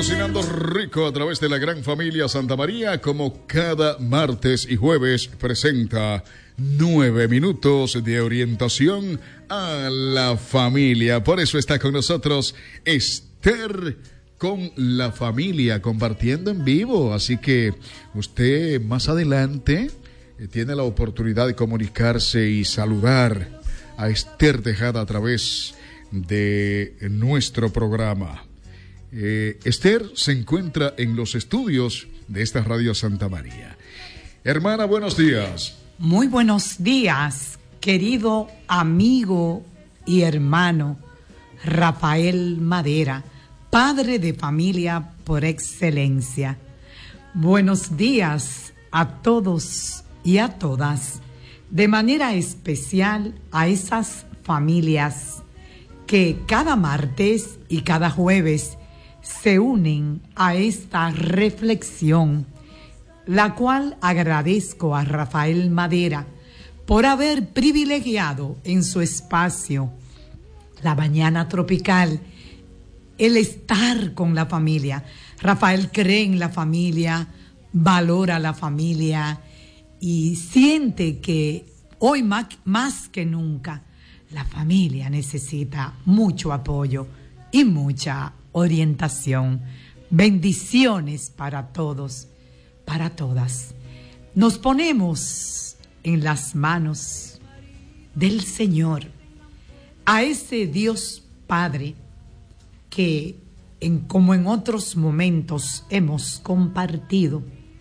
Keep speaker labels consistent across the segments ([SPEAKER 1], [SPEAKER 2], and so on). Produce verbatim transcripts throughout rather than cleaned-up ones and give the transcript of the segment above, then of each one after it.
[SPEAKER 1] Cocinando rico a través de la gran familia Santa María, como cada martes y jueves presenta nueve minutos de orientación a la familia. Por eso está con nosotros Esther con la familia, compartiendo en vivo. Así que usted más adelante eh, tiene la oportunidad de comunicarse y saludar a Esther Tejada a través de nuestro programa. Eh, Esther se encuentra en los estudios de esta Radio Santa María. Hermana, buenos días.
[SPEAKER 2] Muy buenos días, querido amigo y hermano Rafael Madera, padre de familia por excelencia. Buenos días a todos y a todas, de manera especial a esas familias que cada martes y cada jueves se unen a esta reflexión, la cual agradezco a Rafael Madera por haber privilegiado en su espacio La Mañana Tropical el estar con la familia. Rafael cree en la familia, valora la familia y siente que hoy más, más que nunca la familia necesita mucho apoyo y mucha orientación. Bendiciones para todos, para todas. Nos ponemos en las manos del Señor, a ese Dios Padre que, en, como en otros momentos hemos compartido,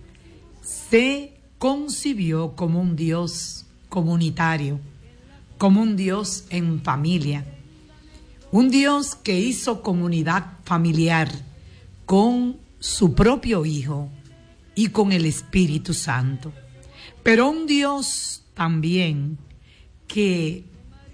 [SPEAKER 2] se concibió como un Dios comunitario, como un Dios en familia, un Dios que hizo comunidad familiar con su propio Hijo y con el Espíritu Santo. Pero un Dios también que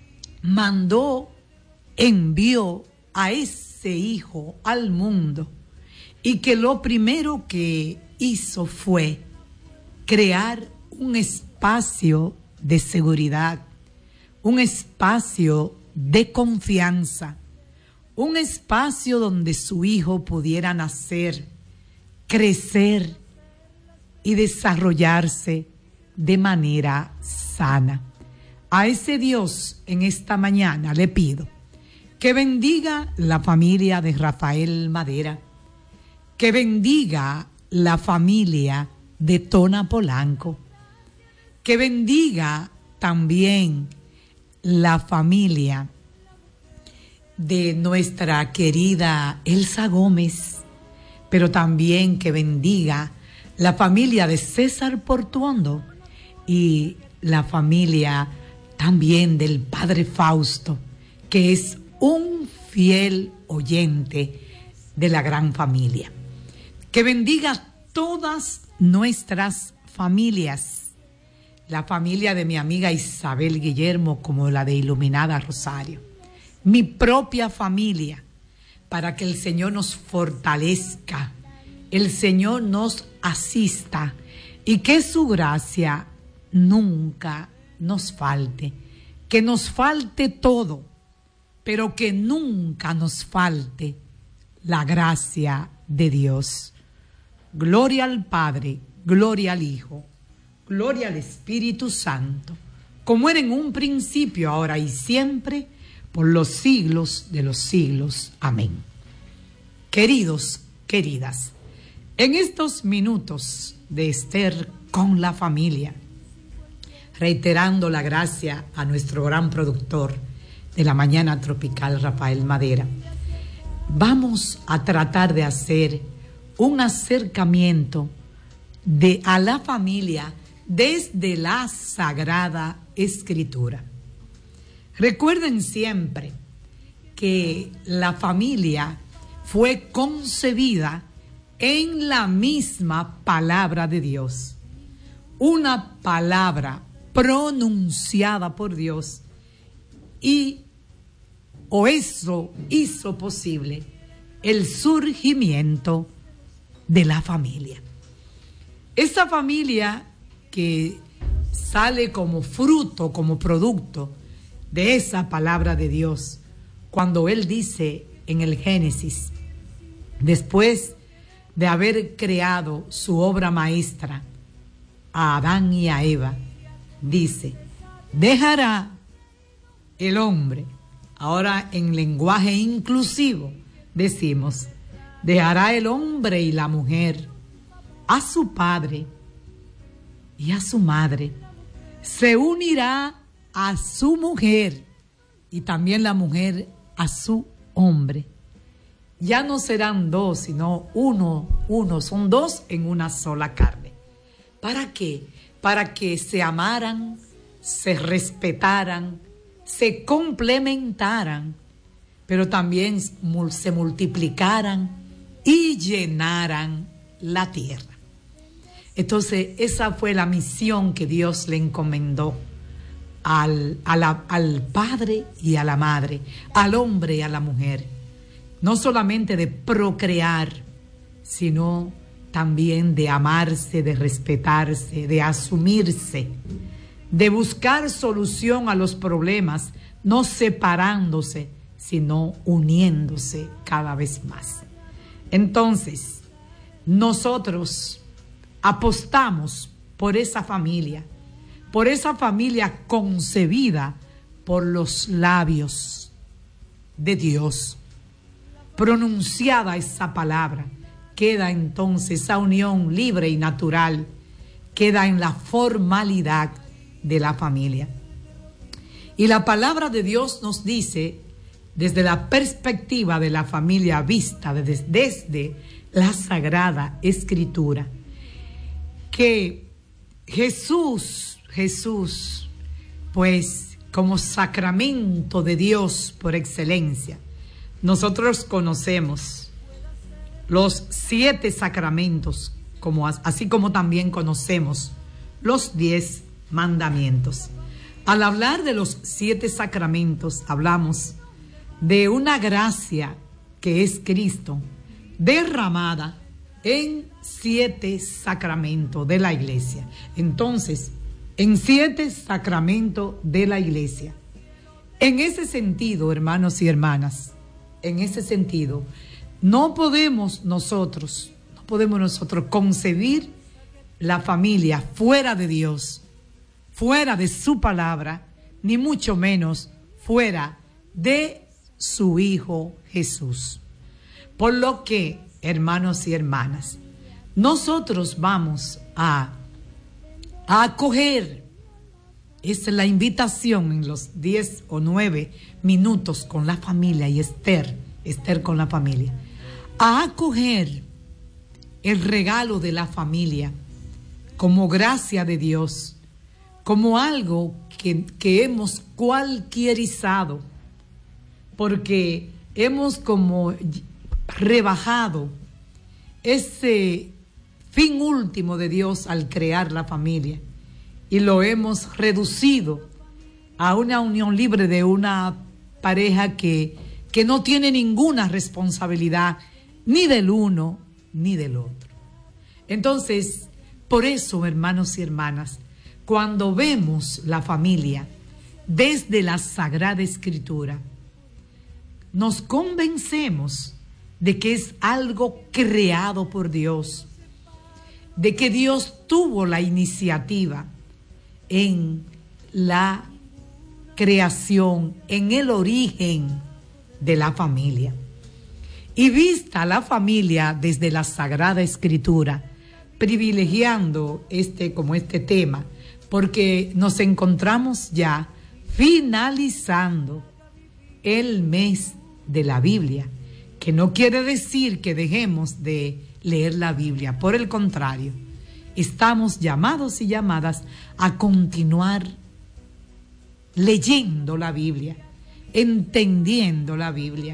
[SPEAKER 2] mandó, envió a ese Hijo al mundo y que lo primero que hizo fue crear un espacio de seguridad, un espacio de confianza, un espacio donde su Hijo pudiera nacer, crecer y desarrollarse de manera sana. A ese Dios en esta mañana le pido que bendiga la familia de Rafael Madera, que bendiga la familia de Tona Polanco, que bendiga también la familia de nuestra querida Elsa Gómez, pero también que bendiga la familia de César Portuondo y la familia también del Padre Fausto, que es un fiel oyente de la gran familia. Que bendiga todas nuestras familias, la familia de mi amiga Isabel Guillermo como la de Iluminada Rosario, mi propia familia, para que el Señor nos fortalezca, el Señor nos asista y que su gracia nunca nos falte, que nos falte todo, pero que nunca nos falte la gracia de Dios. Gloria al Padre, gloria al Hijo, gloria al Espíritu Santo, como era en un principio, ahora y siempre, por los siglos de los siglos. Amén. Queridos, queridas, en estos minutos de Esther con la familia, reiterando la gracia a nuestro gran productor de La Mañana Tropical, Rafael Madera, vamos a tratar de hacer un acercamiento de, a la familia desde la Sagrada Escritura. Recuerden siempre que la familia fue concebida en la misma palabra de Dios, una palabra pronunciada por Dios, y o eso hizo posible el surgimiento de la familia. Esa familia que sale como fruto, como producto de esa palabra de Dios, cuando Él dice en el Génesis, después de haber creado su obra maestra a Adán y a Eva, dice, dejará el hombre, ahora en lenguaje inclusivo decimos, dejará el hombre y la mujer a su padre y a su madre, se unirá a su mujer y también la mujer a su hombre. Ya no serán dos, sino uno, uno, son dos en una sola carne. ¿Para qué? Para que se amaran, se respetaran, se complementaran, pero también se multiplicaran y llenaran la tierra. Entonces, esa fue la misión que Dios le encomendó al, a la, al padre y a la madre, al hombre y a la mujer. No solamente de procrear, sino también de amarse, de respetarse, de asumirse, de buscar solución a los problemas, no separándose, sino uniéndose cada vez más. Entonces, nosotros apostamos por esa familia, por esa familia concebida por los labios de Dios. Pronunciada esa palabra, queda entonces esa unión libre y natural, queda en la formalidad de la familia. Y la palabra de Dios nos dice, desde la perspectiva de la familia vista desde, desde la Sagrada Escritura, que Jesús, Jesús, pues como sacramento de Dios por excelencia, nosotros conocemos los siete sacramentos, como, así como también conocemos los diez mandamientos. Al hablar de los siete sacramentos, hablamos de una gracia que es Cristo, derramada en siete sacramentos de la iglesia. Entonces, en siete sacramentos de la iglesia. En ese sentido, hermanos y hermanas, en ese sentido, no podemos nosotros, no podemos nosotros concebir la familia fuera de Dios, fuera de su palabra, ni mucho menos fuera de su Hijo Jesús. Por lo que, hermanos y hermanas, nosotros vamos a, a acoger, esa es la invitación en los diez o nueve minutos con la familia y Esther, Esther con la familia, a acoger el regalo de la familia como gracia de Dios, como algo que, que hemos cualquierizado, porque hemos como rebajado ese fin último de Dios al crear la familia y lo hemos reducido a una unión libre de una pareja que, que no tiene ninguna responsabilidad ni del uno ni del otro. Entonces, por eso, hermanos y hermanas, cuando vemos la familia desde la Sagrada Escritura, nos convencemos de que es algo creado por Dios, de que Dios tuvo la iniciativa en la creación, en el origen de la familia. Y vista la familia desde la Sagrada Escritura, privilegiando este como este tema, porque nos encontramos ya finalizando el mes de la Biblia, que no quiere decir que dejemos de leer la Biblia, por el contrario, estamos llamados y llamadas a continuar leyendo la Biblia, entendiendo la Biblia,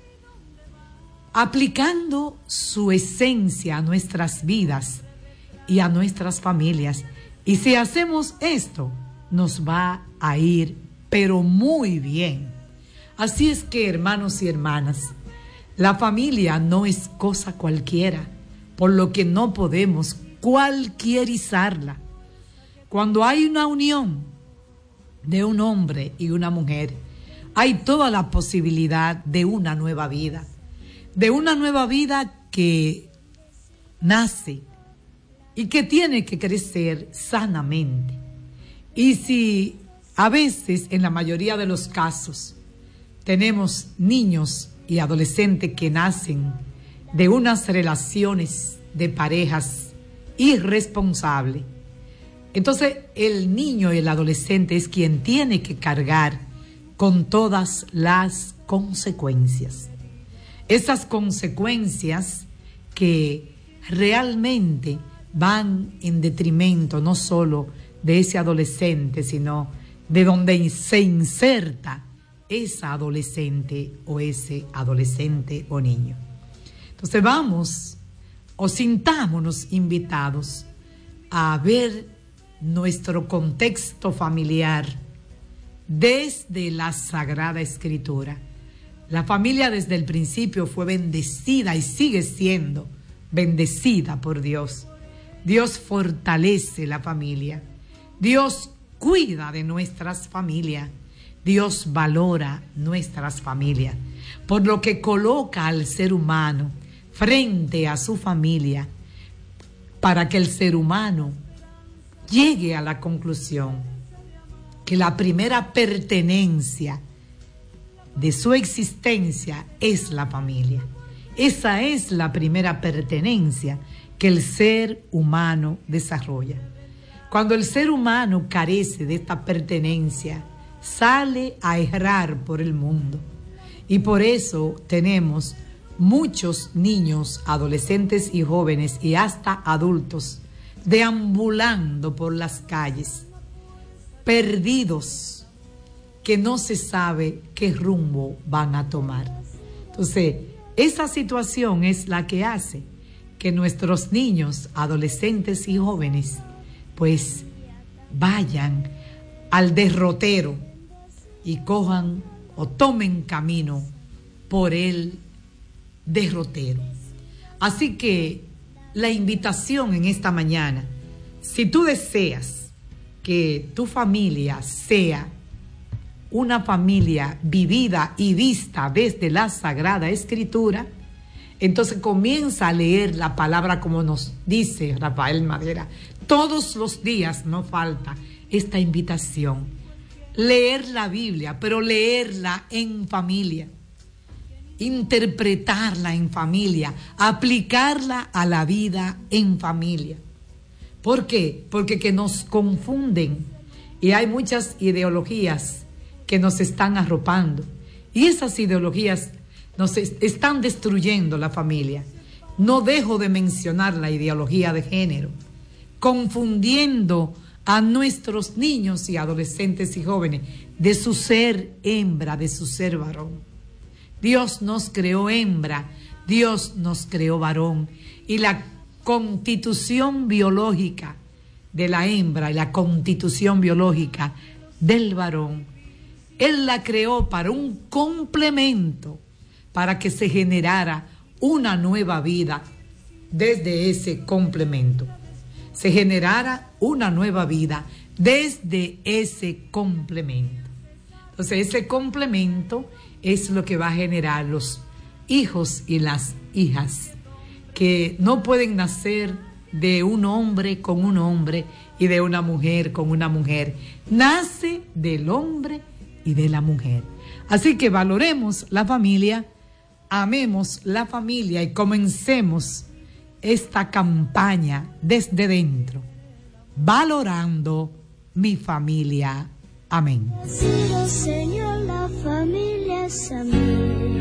[SPEAKER 2] aplicando su esencia a nuestras vidas y a nuestras familias. Y si hacemos esto, nos va a ir, pero muy bien. Así es que, hermanos y hermanas, la familia no es cosa cualquiera, por lo que no podemos cualquierizarla. Cuando hay una unión de un hombre y una mujer, hay toda la posibilidad de una nueva vida, de una nueva vida que nace y que tiene que crecer sanamente. Y si a veces, en la mayoría de los casos, tenemos niños y adolescentes que nacen de unas relaciones de parejas irresponsables, entonces el niño y el adolescente es quien tiene que cargar con todas las consecuencias. Esas consecuencias que realmente van en detrimento no solo de ese adolescente, sino de donde se inserta esa adolescente o ese adolescente o niño. Entonces vamos o sintámonos invitados a ver nuestro contexto familiar desde la Sagrada Escritura. La familia desde el principio fue bendecida y sigue siendo bendecida por Dios. Dios fortalece la familia. Dios cuida de nuestras familias. Dios valora nuestras familias, por lo que coloca al ser humano frente a su familia para que el ser humano llegue a la conclusión que la primera pertenencia de su existencia es la familia. Esa es la primera pertenencia que el ser humano desarrolla. Cuando el ser humano carece de esta pertenencia, sale a errar por el mundo. Y por eso tenemos muchos niños, adolescentes y jóvenes y hasta adultos deambulando por las calles, perdidos, que no se sabe qué rumbo van a tomar. Entonces, esa situación es la que hace que nuestros niños, adolescentes y jóvenes, pues vayan al derrotero y cojan o tomen camino por el derrotero. Así que la invitación en esta mañana, si tú deseas que tu familia sea una familia vivida y vista desde la Sagrada Escritura, entonces comienza a leer la palabra como nos dice Rafael Madera. Todos los días no falta esta invitación. Leer la Biblia, pero leerla en familia. Interpretarla en familia. Aplicarla a la vida en familia. ¿Por qué? Porque que nos confunden. Y hay muchas ideologías que nos están arropando. Y esas ideologías nos est- están destruyendo la familia. No dejo de mencionar la ideología de género, confundiendo a nuestros niños y adolescentes y jóvenes de su ser hembra, de su ser varón. Dios nos creó hembra, Dios nos creó varón, y la constitución biológica de la hembra y la constitución biológica del varón, Él la creó para un complemento, para que se generara una nueva vida desde ese complemento. Se generara una nueva vida desde ese complemento. Entonces, ese complemento es lo que va a generar los hijos y las hijas, que no pueden nacer de un hombre con un hombre y de una mujer con una mujer. Nace del hombre y de la mujer. Así que valoremos la familia, amemos la familia y comencemos esta campaña desde dentro, valorando mi familia. Amén.
[SPEAKER 3] Bendecido Señor, la familia es a mí.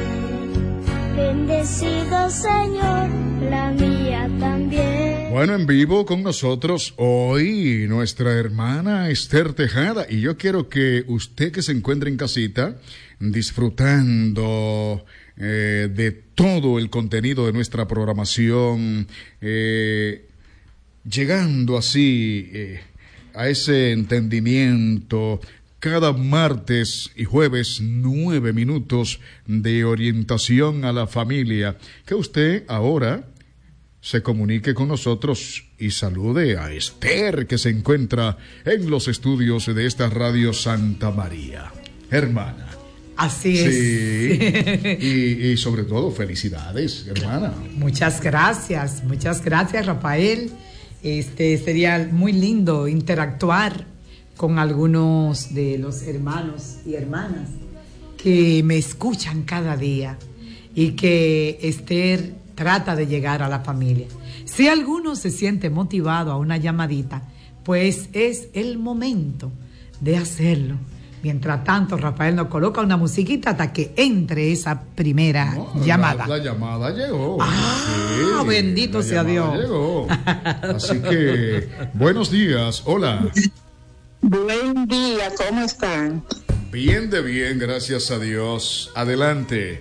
[SPEAKER 3] Bendecido Señor, la mía también.
[SPEAKER 1] Bueno, en vivo con nosotros hoy nuestra hermana Esther Tejada, y yo quiero que usted que se encuentre en casita disfrutando eh, de todo el contenido de nuestra programación, eh, llegando así eh, a ese entendimiento, cada martes y jueves, nueve minutos de orientación a la familia, que usted ahora se comunique con nosotros y salude a Esther, que se encuentra en los estudios de esta Radio Santa María. Hermana.
[SPEAKER 2] Así es.
[SPEAKER 1] Sí. y, y sobre todo, felicidades, hermana.
[SPEAKER 2] Muchas gracias, muchas gracias, Rafael. Este sería muy lindo interactuar con algunos de los hermanos y hermanas que me escuchan cada día y que Esther trata de llegar a la familia. Si alguno se siente motivado a una llamadita, pues es el momento de hacerlo. Mientras tanto, Rafael nos coloca una musiquita hasta que entre esa primera no, llamada.
[SPEAKER 1] La, la llamada llegó.
[SPEAKER 2] Ah, sí, bendito sea Dios.
[SPEAKER 1] Llegó. Así que, buenos días. Hola.
[SPEAKER 4] Buen día, ¿cómo están?
[SPEAKER 1] Bien de bien, gracias a Dios. Adelante.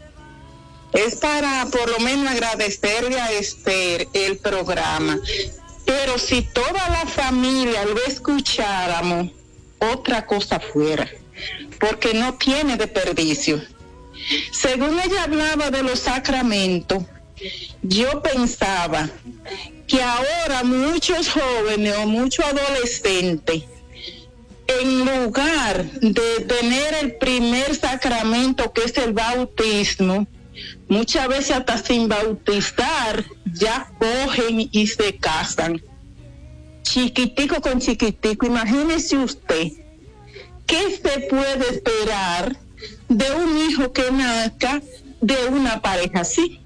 [SPEAKER 4] Es para por lo menos agradecerle a Esther el programa. Pero si toda la familia lo escucháramos, otra cosa fuera, porque no tiene desperdicio. Según ella hablaba de los sacramentos, yo pensaba que ahora muchos jóvenes o muchos adolescentes, en lugar de tener el primer sacramento, que es el bautismo, muchas veces hasta sin bautizar ya cogen y se casan. Chiquitico con chiquitico. Imagínese usted, ¿qué se puede esperar de un hijo que nazca de una pareja así?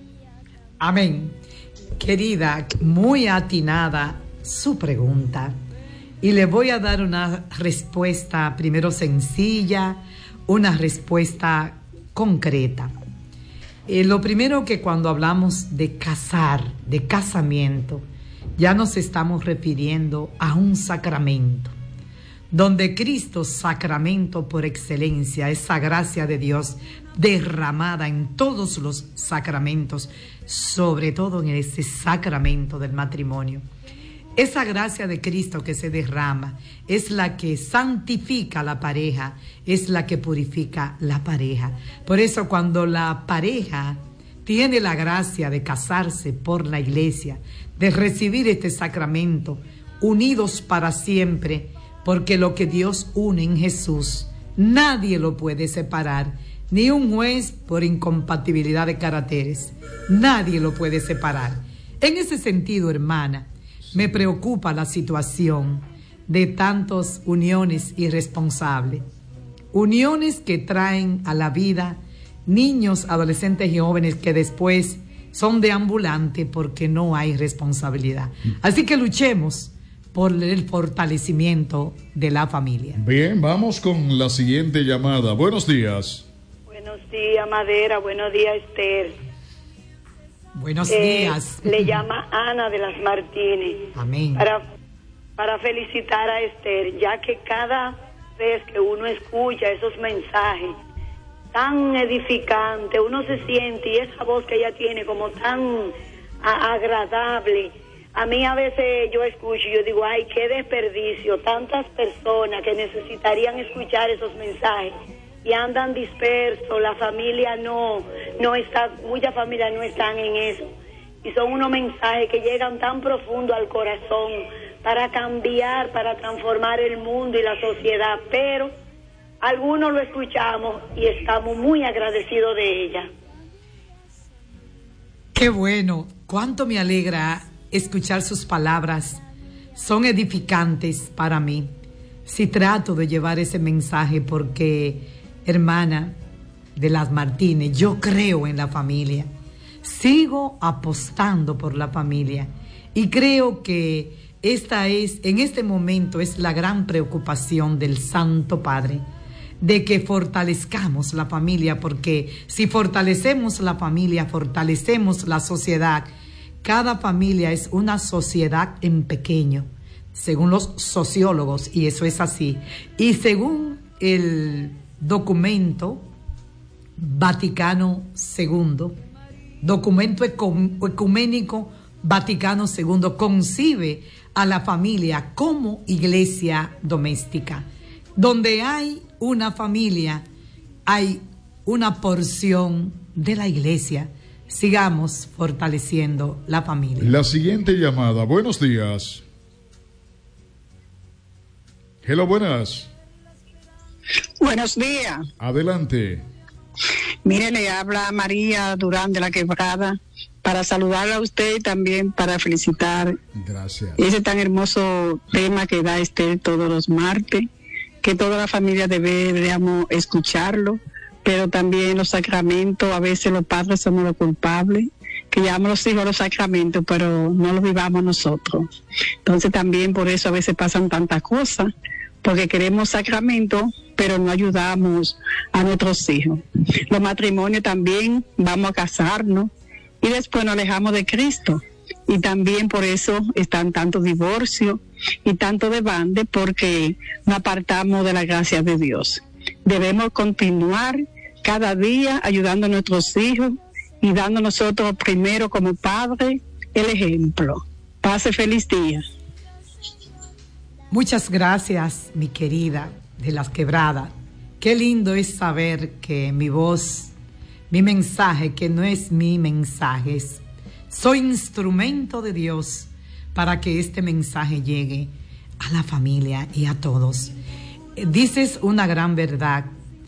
[SPEAKER 2] Amén. Querida, muy atinada su pregunta. Y le voy a dar una respuesta primero sencilla, una respuesta concreta. Eh, lo primero, que cuando hablamos de casar, de casamiento, ya nos estamos refiriendo a un sacramento, donde Cristo, sacramento por excelencia, esa gracia de Dios derramada en todos los sacramentos, sobre todo en ese sacramento del matrimonio. Esa gracia de Cristo que se derrama es la que santifica a la pareja, es la que purifica la pareja. Por eso, cuando la pareja tiene la gracia de casarse por la iglesia, de recibir este sacramento, unidos para siempre, porque lo que Dios une en Jesús, nadie lo puede separar, ni un juez por incompatibilidad de caracteres, nadie lo puede separar. En ese sentido, hermana, me preocupa la situación de tantas uniones irresponsables, uniones que traen a la vida niños, adolescentes y jóvenes que después son deambulantes porque no hay responsabilidad. Así que luchemos por el fortalecimiento de la familia.
[SPEAKER 1] Bien, vamos con la siguiente llamada. Buenos días.
[SPEAKER 5] Buenos días, Madera. Buenos días, Esther.
[SPEAKER 2] Buenos
[SPEAKER 5] eh,
[SPEAKER 2] días.
[SPEAKER 5] Le llama Ana de las Martínez.
[SPEAKER 2] Amén.
[SPEAKER 5] Para, para felicitar a Esther, ya que cada vez que uno escucha esos mensajes tan edificante, uno se siente, y esa voz que ella tiene como tan a, agradable. A mí a veces yo escucho y yo digo, ay, qué desperdicio, tantas personas que necesitarían escuchar esos mensajes y andan dispersos, la familia no, no está, muchas familias no están en eso. Y son unos mensajes que llegan tan profundo al corazón para cambiar, para transformar el mundo y la sociedad, pero algunos lo escuchamos y estamos muy agradecidos de ella.
[SPEAKER 2] Qué bueno, cuánto me alegra escuchar sus palabras. Son edificantes para mí. Sí, trato de llevar ese mensaje porque, hermana de las Martínez, yo creo en la familia. Sigo apostando por la familia y creo que esta es, en este momento, es la gran preocupación del Santo Padre, de que fortalezcamos la familia, porque si fortalecemos la familia, fortalecemos la sociedad. Cada familia es una sociedad en pequeño, según los sociólogos, y eso es así. Y según el documento Vaticano segundo, documento ecuménico Vaticano segundo, concibe a la familia como iglesia doméstica. Donde hay una familia, hay una porción de la iglesia. Sigamos fortaleciendo la familia.
[SPEAKER 1] La siguiente llamada. Buenos días. Hello, buenas.
[SPEAKER 6] Buenos días.
[SPEAKER 1] Adelante.
[SPEAKER 6] Mire, le habla María Durán de la Quebrada para saludarla a usted y también para felicitar.
[SPEAKER 1] Gracias.
[SPEAKER 6] Ese tan hermoso tema que da Esther todos los martes, que toda la familia deberíamos escucharlo, pero también los sacramentos, a veces los padres somos los culpables, que llevamos los hijos a los sacramentos, pero no los vivamos nosotros. Entonces también por eso a veces pasan tantas cosas, porque queremos sacramentos, pero no ayudamos a nuestros hijos. Los matrimonios también, vamos a casarnos y después nos alejamos de Cristo. Y también por eso están tantos divorcios y tanto desbande, porque nos apartamos de la gracia de Dios. Debemos continuar cada día ayudando a nuestros hijos y dando nosotros primero como padres el ejemplo. Pase feliz día.
[SPEAKER 2] Muchas gracias, mi querida de las Quebradas. Qué lindo es saber que mi voz, mi mensaje, que no es mi mensaje, es, soy instrumento de Dios para que este mensaje llegue a la familia y a todos. Dices una gran verdad.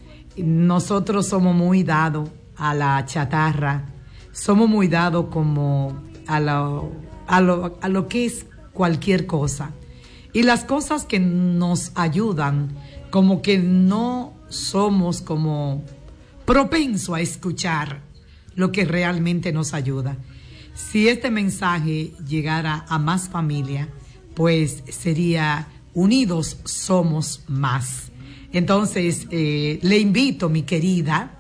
[SPEAKER 2] Nosotros somos muy dados a la chatarra, somos muy dados como a lo, a lo, a lo que es cualquier cosa. Y las cosas que nos ayudan, como que no somos como propensos a escuchar lo que realmente nos ayuda. Si este mensaje llegara a más familia, pues sería unidos somos más. Entonces, eh, le invito, mi querida,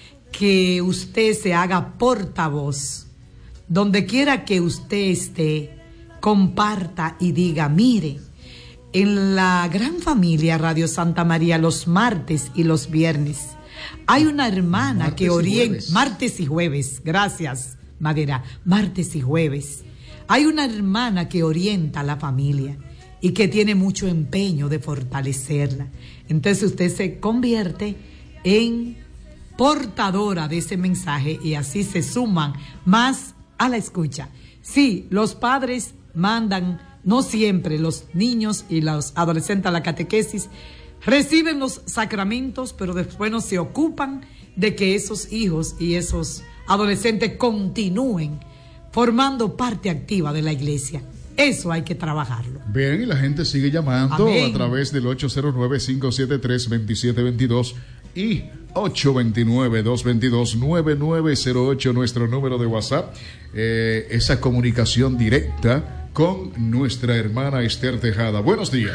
[SPEAKER 2] que usted se haga portavoz. Donde quiera que usted esté, comparta y diga, mire, en la gran familia Radio Santa María, los martes y los viernes, hay una hermana martes que orienta, martes y jueves, gracias, Madera, martes y jueves, hay una hermana que orienta a la familia y que tiene mucho empeño de fortalecerla. Entonces usted se convierte en portadora de ese mensaje y así se suman más a la escucha. Sí, los padres mandan, no siempre los niños y los adolescentes a la catequesis reciben los sacramentos, pero después no se ocupan de que esos hijos y esos adolescentes continúen formando parte activa de la iglesia. Eso hay que trabajarlo.
[SPEAKER 1] Bien, y la gente sigue llamando Amén. A través del ocho cero nueve, cinco siete tres, dos siete dos dos y ocho dos nueve, dos dos dos, nueve nueve cero ocho, nuestro número de WhatsApp. Eh, esa comunicación directa con nuestra hermana Esther Tejada. Buenos días.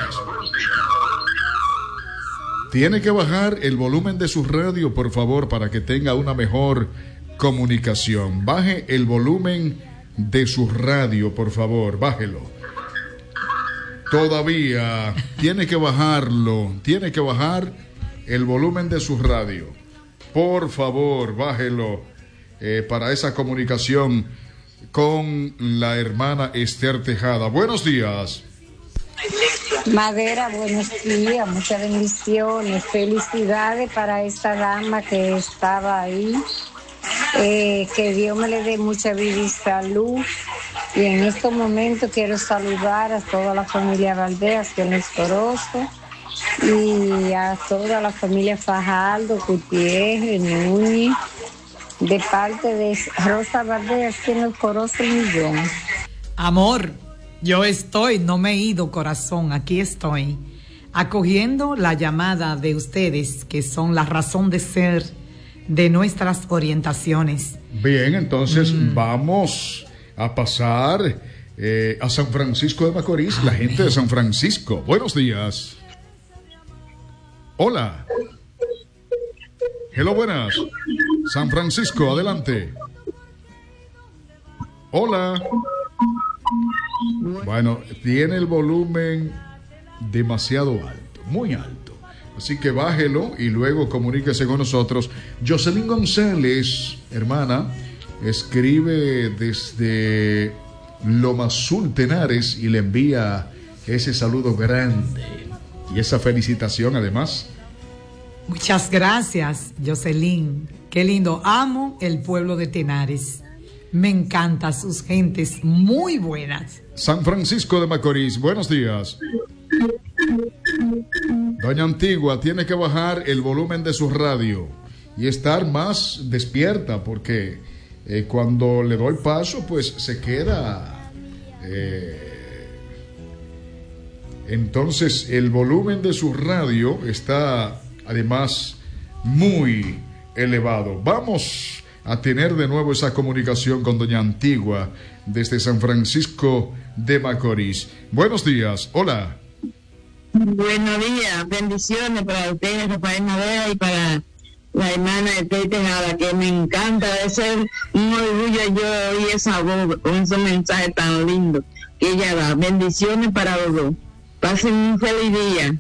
[SPEAKER 1] Tiene que bajar el volumen de su radio, por favor, para que tenga una mejor comunicación. Baje el volumen de su radio, por favor, bájelo. Todavía tiene que bajarlo, tiene que bajar el volumen de su radio. Por favor, bájelo eh, para esa comunicación con la hermana Esther Tejada. Buenos días.
[SPEAKER 7] Madera, buenos días, muchas bendiciones, felicidades para esta dama que estaba ahí, eh, que Dios me le dé mucha vida y salud. Y en estos momentos quiero saludar a toda la familia Valdeas, que es Corozo, y a toda la familia Fajardo, Gutiérrez, Núñez, de parte de Rosa Valdeas, que en el Corozo Millón.
[SPEAKER 2] Amor, yo estoy, no me he ido, corazón, aquí estoy, acogiendo la llamada de ustedes, que son la razón de ser de nuestras orientaciones.
[SPEAKER 1] Bien, entonces mm. vamos a pasar eh, a San Francisco de Macorís. Amén. La gente de San Francisco, buenos días. Hola. Hello, buenas. San Francisco, adelante. Hola. Bueno, tiene el volumen demasiado alto, muy alto. Así que bájelo y luego comuníquese con nosotros. Jocelyn González, hermana, escribe desde Loma Azul, Tenares, y le envía ese saludo grande y esa felicitación además.
[SPEAKER 2] Muchas gracias, Jocelyn. Qué lindo. Amo el pueblo de Tenares. Me encanta sus gentes muy buenas.
[SPEAKER 1] San Francisco de Macorís, buenos días. Doña Antigua tiene que bajar el volumen de su radio y estar más despierta, porque eh, cuando le doy paso, pues se queda. Eh, entonces, el volumen de su radio está además muy elevado. Vamos a tener de nuevo esa comunicación con Doña Antigua desde San Francisco de Macorís. Buenos días, hola.
[SPEAKER 8] Buenos días, bendiciones para ustedes, Rafael Madera, y para la hermana de Esther Tejada, que me encanta, de ser un orgullo yo oír esa voz con ese mensaje tan lindo que ella da. Bendiciones para los dos. Pasen un feliz día.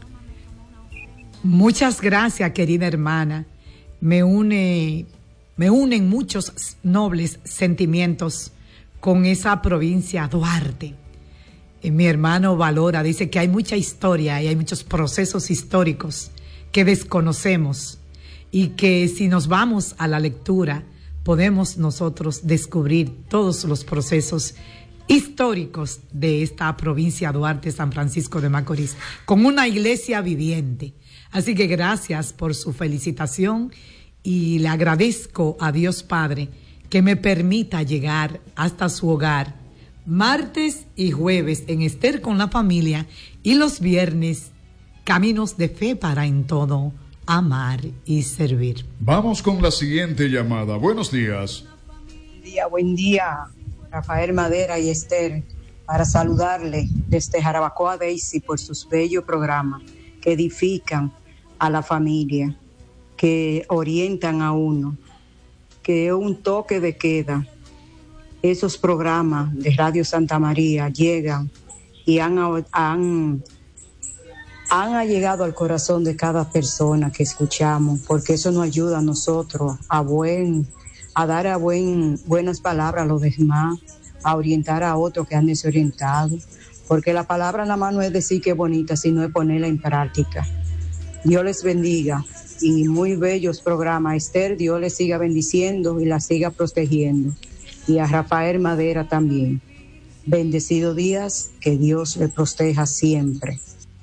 [SPEAKER 2] Muchas gracias, querida hermana. Me une, me unen muchos nobles sentimientos con esa provincia Duarte. Mi hermano valora, dice que hay mucha historia y hay muchos procesos históricos que desconocemos y que si nos vamos a la lectura podemos nosotros descubrir todos los procesos históricos de esta provincia Duarte, San Francisco de Macorís, con una iglesia viviente. Así que gracias por su felicitación y le agradezco a Dios Padre que me permita llegar hasta su hogar martes y jueves en Esther con la familia y los viernes Caminos de Fe para en todo amar y servir.
[SPEAKER 1] Vamos con la siguiente llamada. Buenos días.
[SPEAKER 9] Buen día, buen día, Rafael Madera y Esther, para saludarle desde Jarabacoa Daisy por sus bellos programas que edifican a la familia, que orientan a uno, que es un toque de queda. Esos programas de Radio Santa María llegan y han, han, han llegado al corazón de cada persona que escuchamos, porque eso nos ayuda a nosotros a, buen, a dar a buen, buenas palabras a los demás, a orientar a otros que han desorientado, porque la palabra nada más no es decir que es bonita, sino es ponerla en práctica. Dios les bendiga y muy bellos programas. Esther, Dios les siga bendiciendo y la siga protegiendo. Y a Rafael Madera también. Bendecido días, que Dios le proteja siempre.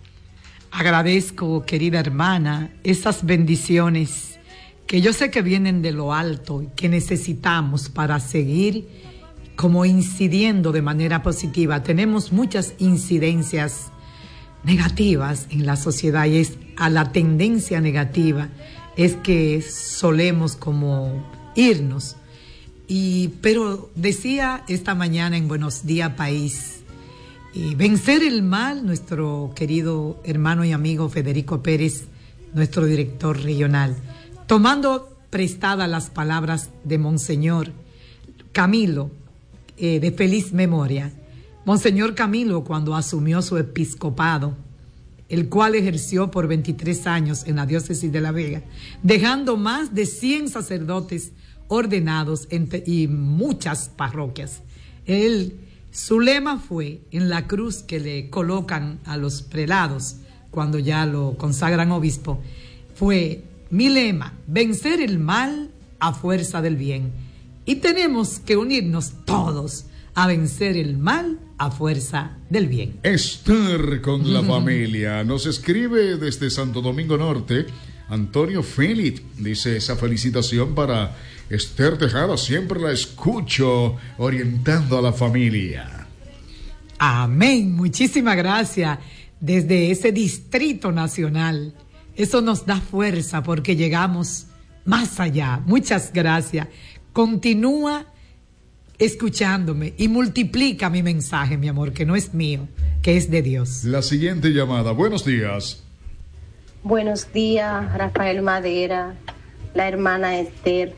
[SPEAKER 2] Agradezco, querida hermana, esas bendiciones que yo sé que vienen de lo alto y que necesitamos para seguir como incidiendo de manera positiva. Tenemos muchas incidencias negativas en la sociedad y es a la tendencia negativa es que solemos como irnos. Y, pero decía esta mañana en Buenos Días País, eh, vencer el mal, nuestro querido hermano y amigo Federico Pérez, nuestro director regional, tomando prestadas las palabras de Monseñor Camilo, eh, de feliz memoria. Monseñor Camilo, cuando asumió su episcopado, el cual ejerció por veintitrés años en la diócesis de La Vega, dejando más de cien sacerdotes ordenados en, y muchas parroquias. Él, su lema fue, en la cruz que le colocan a los prelados cuando ya lo consagran obispo, fue mi lema: vencer el mal a fuerza del bien. Y tenemos que unirnos todos a vencer el mal a fuerza del bien.
[SPEAKER 1] Esther con la familia. Nos escribe desde Santo Domingo Norte Antonio Félix. Dice esa felicitación para Esther Tejada. Siempre la escucho orientando a la familia.
[SPEAKER 2] Amén. Muchísimas gracias. Desde ese Distrito Nacional. Eso nos da fuerza porque llegamos más allá. Muchas gracias. Continúa escuchándome y multiplica mi mensaje, mi amor, que no es mío, que es de Dios.
[SPEAKER 1] La siguiente llamada. Buenos días.
[SPEAKER 10] Buenos días, Rafael Madera, la hermana Esther.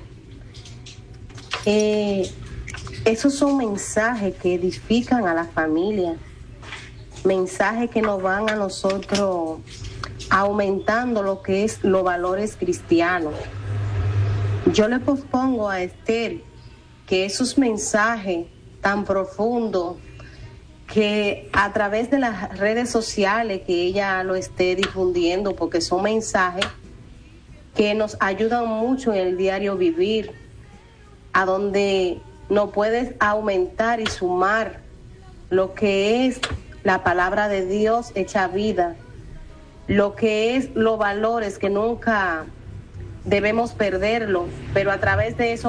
[SPEAKER 10] Eh, esos son mensajes que edifican a la familia, mensajes que nos van a nosotros aumentando lo que es los valores cristianos. Yo le propongo a Esther que esos mensajes tan profundos, que a través de las redes sociales que ella lo esté difundiendo, porque son mensajes que nos ayudan mucho en el diario vivir, a donde nos puedes aumentar y sumar lo que es la palabra de Dios hecha vida, lo que es los valores que nunca debemos perderlo, pero a través de eso